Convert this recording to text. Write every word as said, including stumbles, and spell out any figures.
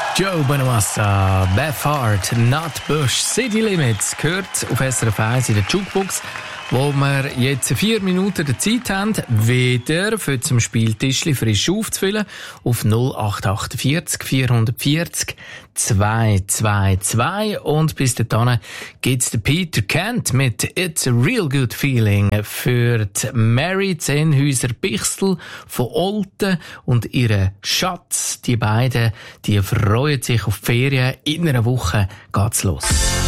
Joe Bonamassa, Beffard, Not Bush, City Limits gehört auf S R F eins in der Jukebox, wo wir jetzt vier Minuten der Zeit haben, wieder für zum Spieltischli frisch aufzufüllen auf null acht acht vier vier vier null zwei zwei zwei und bis dahin gibt's den Peter Kent mit It's a Real Good Feeling für die Mary Zehnhäuser-Bichsel von Olten und ihren Schatz. Die beiden, die freuen sich auf die Ferien. In einer Woche geht's los.